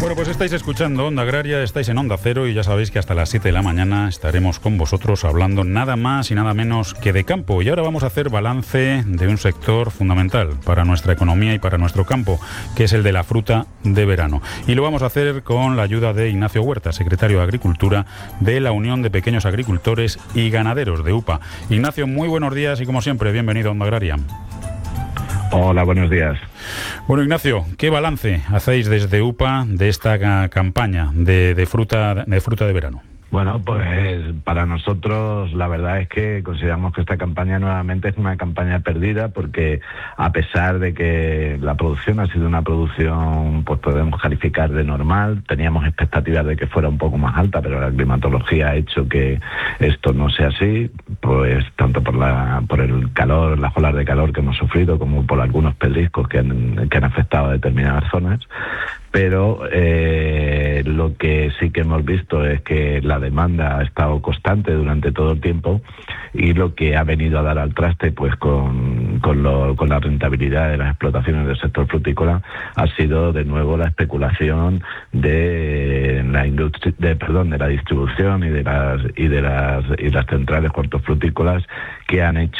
Bueno, pues estáis escuchando Onda Agraria, estáis en Onda Cero y ya sabéis que hasta las 7 de la mañana estaremos con vosotros hablando nada más y nada menos que de campo. Y ahora vamos a hacer balance de un sector fundamental para nuestra economía y para nuestro campo, que es el de la fruta de verano. Y lo vamos a hacer con la ayuda de Ignacio Huerta, secretario de Agricultura de la Unión de Pequeños Agricultores y Ganaderos de UPA. Ignacio, muy buenos días y como siempre, bienvenido a Onda Agraria. Hola, buenos días. Bueno, Ignacio, ¿qué balance hacéis desde UPA de esta campaña de fruta de verano? Bueno, pues para nosotros la verdad es que consideramos que esta campaña nuevamente es una campaña perdida, porque a pesar de que la producción ha sido una producción, pues podemos calificar de normal, teníamos expectativas de que fuera un poco más alta, pero la climatología ha hecho que esto no sea así, pues tanto por el calor, las olas de calor que hemos sufrido, como por algunos pedriscos que han afectado a determinadas zonas. Pero lo que sí que hemos visto es que la demanda ha estado constante durante todo el tiempo, y lo que ha venido a dar al traste pues con la rentabilidad de las explotaciones del sector frutícola ha sido de nuevo la especulación de la distribución y de las centrales hortofrutícolas, que han hecho